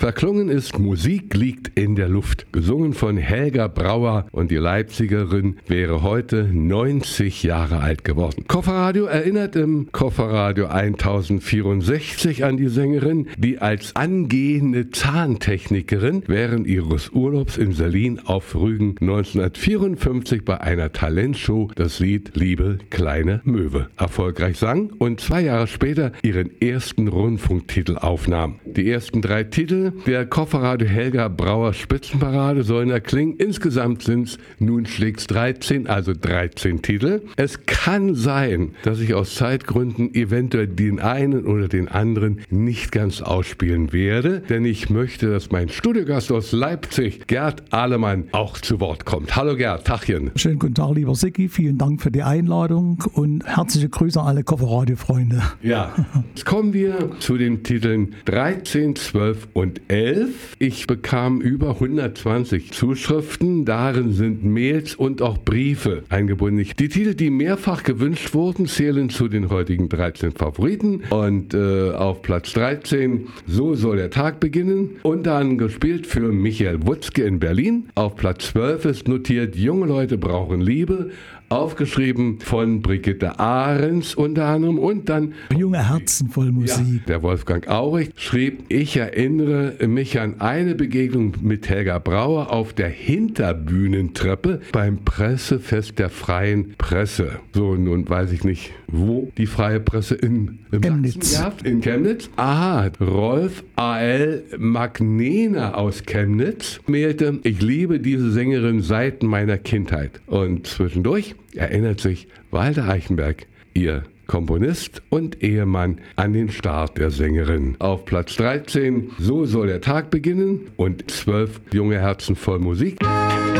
Verklungen ist Musik liegt in der Luft. Gesungen von Helga Brauer und die Leipzigerin wäre heute 90 Jahre alt geworden. Kofferradio erinnert im Kofferradio 1064 an die Sängerin, die als angehende Zahntechnikerin während ihres Urlaubs in Berlin auf Rügen 1954 bei einer Talentshow das Lied Liebe kleine Möwe erfolgreich sang und 2 Jahre später ihren ersten Rundfunktitel aufnahm. Die ersten 3 Titel der Kofferradio Helga Brauer Spitzenparade sollen erklingen. Insgesamt sind es nun schlägt's 13, also 13 Titel. Es kann sein, dass ich aus Zeitgründen eventuell den einen oder den anderen nicht ganz ausspielen werde, denn ich möchte, dass mein Studiogast aus Leipzig, Gerd Ahlemann, auch zu Wort kommt. Hallo Gerd, Tachchen. Schönen guten Tag, lieber Sicki. Vielen Dank für die Einladung und herzliche Grüße an alle Kofferradio-Freunde. Ja, jetzt kommen wir zu den Titeln 13, 12 und 11. Ich bekam über 120 Zuschriften. Darin sind Mails und auch Briefe eingebunden. Die Titel, die mehrfach gewünscht wurden, zählen zu den heutigen 13 Favoriten. Und auf Platz 13, So soll der Tag beginnen. Und dann gespielt für Michael Wutzke in Berlin. Auf Platz 12 ist notiert, Junge Leute brauchen Liebe. Aufgeschrieben von Brigitte Ahrens unter anderem und dann Junge Herzen voll Musik. Ja, der Wolfgang Aurich schrieb, ich erinnere mich an eine Begegnung mit Helga Brauer auf der Hinterbühnentreppe beim Pressefest der Freien Presse. So, nun weiß ich nicht, wo die Freie Presse in Chemnitz. In Chemnitz. Aha, Rolf A.L. Magnena aus Chemnitz mailte, ich liebe diese Sängerin seit meiner Kindheit. Und zwischendurch erinnert sich Walter Eichenberg, ihr Komponist und Ehemann, an den Start der Sängerin. Auf Platz 13, So soll der Tag beginnen und 12, Junge Herzen voll Musik.